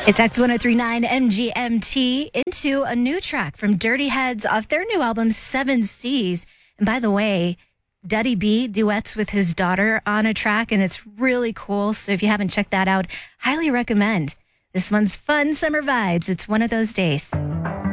It's X1039 MGMT into a new track from Dirty Heads off their new album, Seven Seas. And by the way, Duddy B duets with his daughter on a track, and it's really cool. So if you haven't checked that out, highly recommend. This one's fun summer vibes. It's one of those days.